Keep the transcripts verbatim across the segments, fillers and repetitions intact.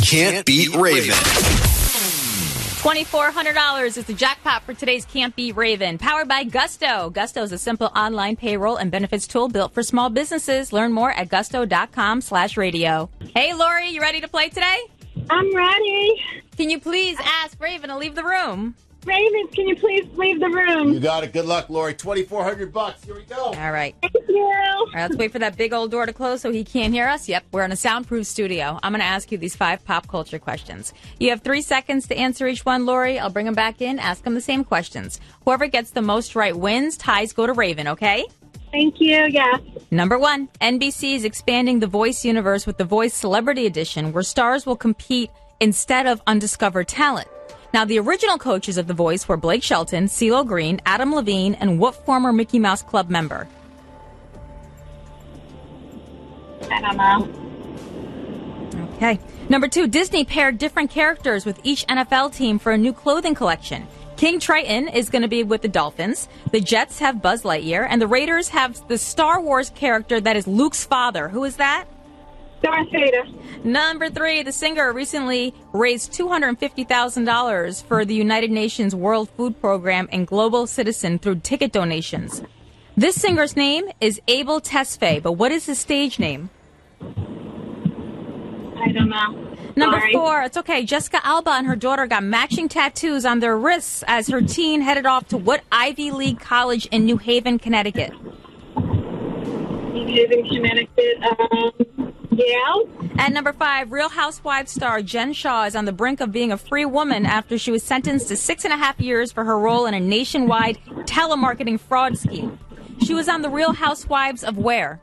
Can't Beat Raven. twenty-four hundred dollars is the jackpot for today's Can't Beat Raven. Powered by Gusto. Gusto is a simple online payroll and benefits tool built for small businesses. Learn more at gusto.com slash radio. Hey, Lori, you ready to play today? I'm ready. Can you please ask Raven to leave the room? Raven, can you please leave the room? You got it. Good luck, Lori. twenty-four hundred bucks. Here we go. All right. Thank you. All right, let's wait for that big old door to close so he can't hear us. Yep, we're in a soundproof studio. I'm going to ask you these five pop culture questions. You have three seconds to answer each one, Lori. I'll bring them back in, ask them the same questions. Whoever gets the most right wins. Ties go to Raven, okay? Thank you, yes. Number one, N B C is expanding the Voice universe with the Voice Celebrity Edition, where stars will compete instead of undiscovered talent. Now, the original coaches of The Voice were Blake Shelton, CeeLo Green, Adam Levine, and what former Mickey Mouse Club member? I don't know. Okay. Number two, Disney paired different characters with each N F L team for a new clothing collection. King Triton is going to be with the Dolphins. The Jets have Buzz Lightyear, and the Raiders have the Star Wars character that is Luke's father. Who is that? Darth Vader. Number three, the singer recently raised two hundred fifty thousand dollars for the United Nations World Food Program and Global Citizen through ticket donations. This singer's name is Abel Tesfaye, but what is his stage name? I don't know. Number Sorry. four, it's okay. Jessica Alba and her daughter got matching tattoos on their wrists as her teen headed off to what Ivy League college in New Haven, Connecticut? New Haven, Connecticut. Um, Yale. At number five, Real Housewives star Jen Shaw is on the brink of being a free woman after she was sentenced to six and a half years for her role in a nationwide telemarketing fraud scheme. She was on the Real Housewives of where?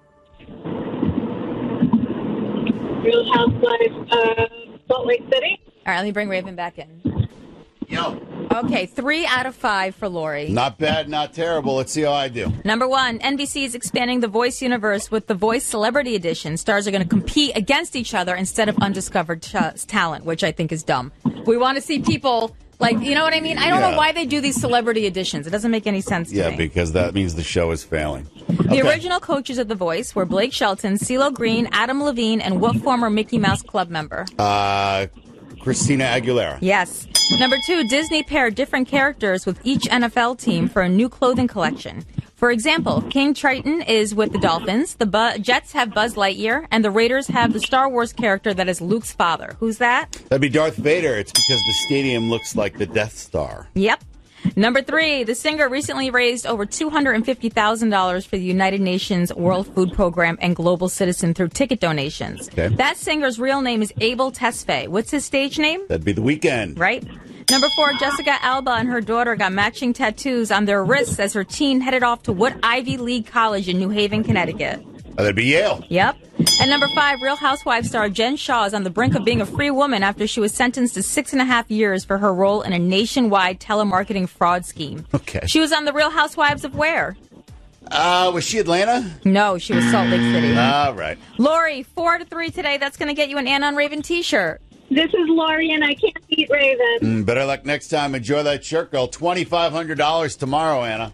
Real Housewives of Salt Lake City. All right, let me bring Raven back in. Yo. Okay, three out of five for Lori. Not bad, not terrible. Let's see how I do. Number one, N B C is expanding the Voice universe with the Voice Celebrity Edition. Stars are going to compete against each other instead of undiscovered ch- talent, which I think is dumb. We want to see people, like, you know what I mean? I don't Yeah. know why they do these celebrity editions. It doesn't make any sense to Yeah, me. because that means the show is failing. The Okay. original coaches of The Voice were Blake Shelton, CeeLo Green, Adam Levine, and what former Mickey Mouse Club member? Uh, Christina Aguilera. Yes. Number two, Disney paired different characters with each N F L team for a new clothing collection. For example, King Triton is with the Dolphins, the Bu- Jets have Buzz Lightyear, and the Raiders have the Star Wars character that is Luke's father. Who's that? That'd be Darth Vader. It's because the stadium looks like the Death Star. Yep. Number three, the singer recently raised over two hundred fifty thousand dollars for the United Nations World Food Program and Global Citizen through ticket donations. Okay. That singer's real name is Abel Tesfaye. What's his stage name? That'd be The Weeknd. Right. Number four, Jessica Alba and her daughter got matching tattoos on their wrists as her teen headed off to what Ivy League college in New Haven, Connecticut? Uh, that'd be Yale. Yep. And number five, Real Housewives star Jen Shaw is on the brink of being a free woman after she was sentenced to six and a half years for her role in a nationwide telemarketing fraud scheme. Okay. She was on the Real Housewives of where? Uh, was she Atlanta? No, she was Salt Lake City. All right. Lori, four to three today. That's going to get you an Anna and Raven t-shirt. This is Lori, and I can't beat Raven. Mm, better luck next time. Enjoy that shirt, girl. twenty-five hundred dollars tomorrow, Anna.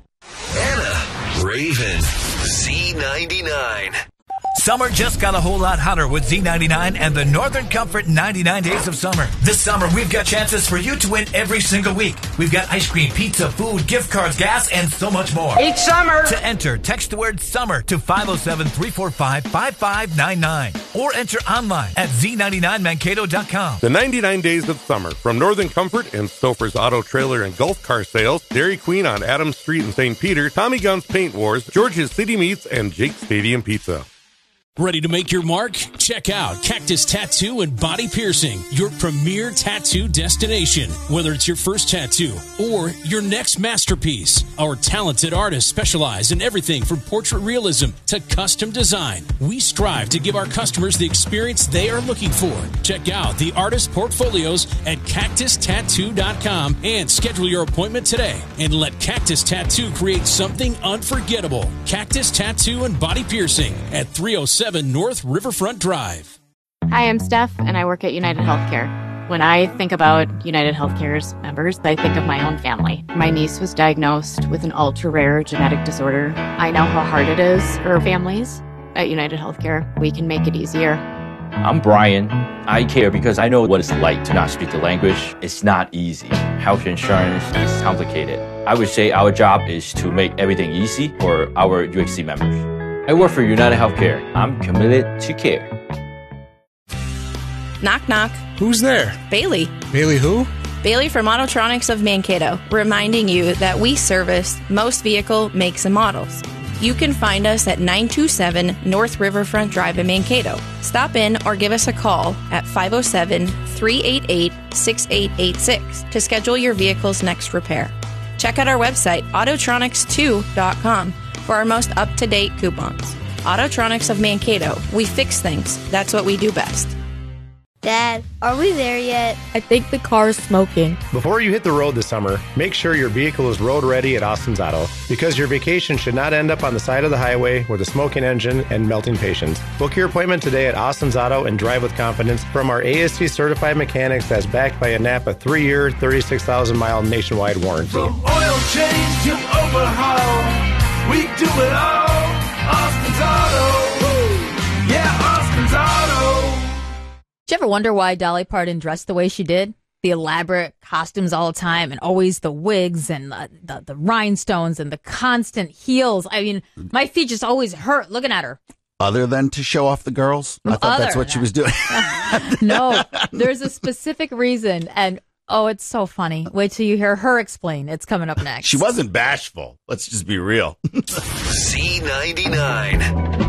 Anna, Raven, Z ninety-nine. Summer just got a whole lot hotter with Z ninety-nine and the Northern Comfort ninety-nine Days of Summer. This summer, we've got chances for you to win every single week. We've got ice cream, pizza, food, gift cards, gas, and so much more. Each summer. To enter, text the word SUMMER to five oh seven, three four five, five five nine nine or enter online at z ninety-nine mankato dot com. The ninety-nine Days of Summer from Northern Comfort and Stouffer's Auto Trailer and Golf Car Sales, Dairy Queen on Adams Street in Saint Peter, Tommy Gunn's Paint Wars, George's City Meats, and Jake's Stadium Pizza. Ready to make your mark? Check out Cactus Tattoo and Body Piercing, your premier tattoo destination. Whether it's your first tattoo or your next masterpiece, our talented artists specialize in everything from portrait realism to custom design. We strive to give our customers the experience they are looking for. Check out the artist portfolios at cactus tattoo dot com and schedule your appointment today. And let Cactus Tattoo create something unforgettable. Cactus Tattoo and Body Piercing at three oh seven North Riverfront Drive. Hi, I'm Steph, and I work at United Healthcare. When I think about United Healthcare's members, I think of my own family. My niece was diagnosed with an ultra-rare genetic disorder. I know how hard it is for families. At United Healthcare, we can make it easier. I'm Brian. I care because I know what it's like to not speak the language. It's not easy. Health insurance is complicated. I would say our job is to make everything easy for our U H C members. I work for United Healthcare. I'm committed to care. Knock, knock. Who's there? Bailey. Bailey who? Bailey from Autotronics of Mankato, reminding you that we service most vehicle makes and models. You can find us at nine two seven North Riverfront Drive in Mankato. Stop in or give us a call at five oh seven, three eight eight, six eight eight six to schedule your vehicle's next repair. Check out our website, autotronics two dot com, for our most up-to-date coupons. Autotronics of Mankato. We fix things. That's what we do best. Dad, are we there yet? I think the car is smoking. Before you hit the road this summer, make sure your vehicle is road ready at Austin's Auto, because your vacation should not end up on the side of the highway with a smoking engine and melting patience. Book your appointment today at Austin's Auto and drive with confidence from our A S C certified mechanics that's backed by a Napa three-year, thirty-six thousand mile nationwide warranty. From oil change to overhaul, we do it all. Austin's Auto. Woo. Yeah, Austin's Auto. Did you ever wonder why Dolly Parton dressed the way she did? The elaborate costumes all the time and always the wigs and the, the, the rhinestones and the constant heels. I mean, my feet just always hurt looking at her. Other than to show off the girls? I thought Other that's what she was doing. No, there's a specific reason. And oh, it's so funny. Wait till you hear her explain. It's coming up next. She wasn't bashful. Let's just be real. Z ninety-nine.